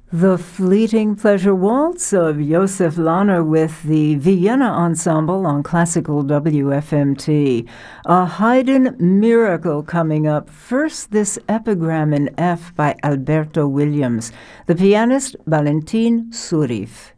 The Fleeting Pleasure Waltz of Josef Lahner with the Vienna Ensemble on Classical WFMT. A Haydn miracle coming up. First, this epigram in F by Alberto Williams. The pianist, Valentin Surif.